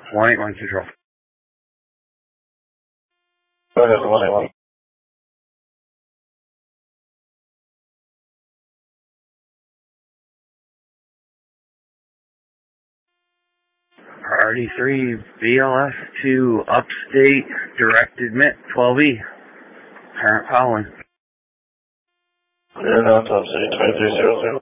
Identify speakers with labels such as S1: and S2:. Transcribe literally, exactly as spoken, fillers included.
S1: one eight one control.
S2: Go ahead, one eight one.
S1: Priority three, B L S to Upstate, direct admit, twelve E. Parent following.
S2: Clear now to Upstate, twenty-three zero zero.